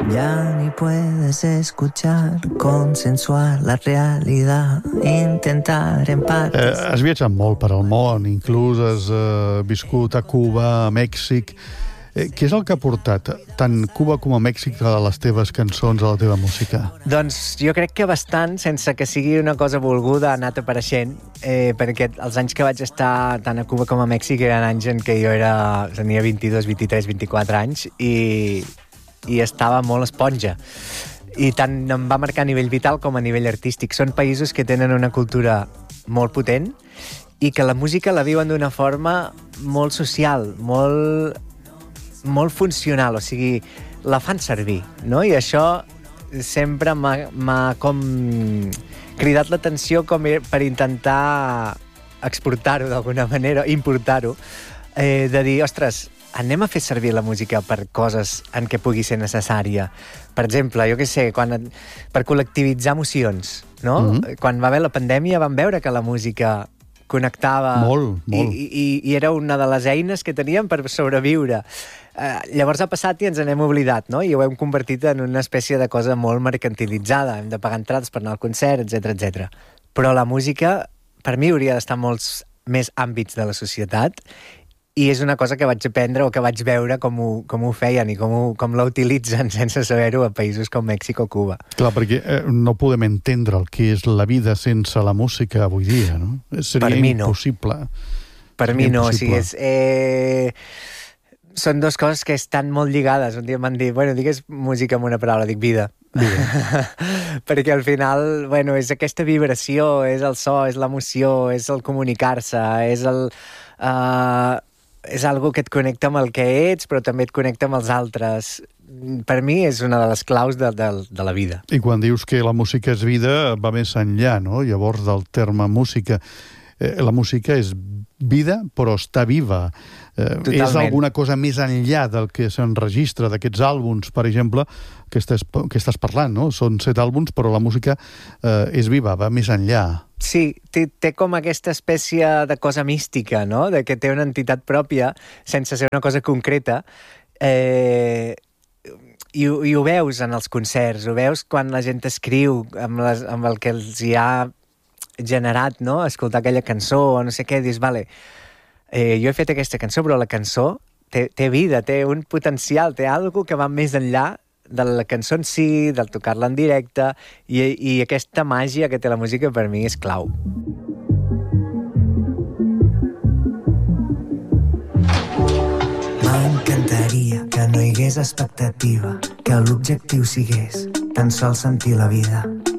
Ya ni puedes escuchar, consensuar la realidad, intentar empatizar. Has viatjat molt per al món, inclús has viscut a Cuba, a Mèxic. Què és el que ha portat tant Cuba com a Mèxic a les teves cançons, a la teva música? Doncs jo crec que bastant, sense que sigui una cosa volguda, ha anat apareixent, perquè els anys que vaig estar tant a Cuba com a Mèxic eren anys en què jo tenia 22, 23, 24 anys i estava molt esponja. I tant em va marcar a nivell vital com a nivell artístic. Són països que tenen una cultura molt potent i que la música la viuen d'una forma molt social, molt funcional, o sigui, la fan servir, no? I això sempre m'ha com cridat l'atenció com per intentar exportar-ho d'alguna manera, importar-ho, de dir, ostres, anem a fer servir la música per coses en què pugui ser necessària. Per exemple, jo què sé, per col·lectivitzar emocions, no? Quan va haver la pandèmia vam veure que la música connectava molt. I era una de les eines que teníem per sobreviure. Llavors ha passat i ens n'hem oblidat, no? I ho hem convertit en una espècie de cosa molt mercantilitzada. Hem de pagar entrades per anar al concert, etc. Però la música, per mi, hauria d'estar en molts més àmbits de la societat i és una cosa que vaig aprendre o que vaig veure com ho feien i com la utilitzen sense saber-ho a països com Mèxic o Cuba. Clar, perquè no podem entendre el que és la vida sense la música avui dia, no? Seria impossible. Per mi no, o sigui, són dues coses que estan molt lligades. Un dia m'han dit, digues música amb una paraula, dic vida. Perquè al final, és aquesta vibració, és el so, és l'emoció, és el comunicar-se, és algo que et connecta amb el que ets, però també et connecta amb els altres. Per mi és una de les claus de la vida. I quan dius que la música és vida, va més enllà, no? Llavors, del terme música. La música és vida, però està viva. És alguna cosa més enllà del que s'enregistra d'aquests àlbums, per exemple, que estàs parlant, no? Són 7 àlbums, però la música és viva, va més enllà. Sí, té com aquesta espècie de cosa mística, no? De que té una entitat pròpia, sense ser una cosa concreta, i ho veus en els concerts, ho veus quan la gent escriu amb el que els hi ha generat, no? Escoltar aquella cançó o no sé què, dius, vale, jo he fet aquesta cançó, però la cançó té vida, té un potencial, té alguna que va més enllà de la cançó en si, del tocar-la en directe, i aquesta màgia que té la música per mi és clau. M'encantaria que no hi hagués expectativa, que l'objectiu sigués tan sols sentir la vida.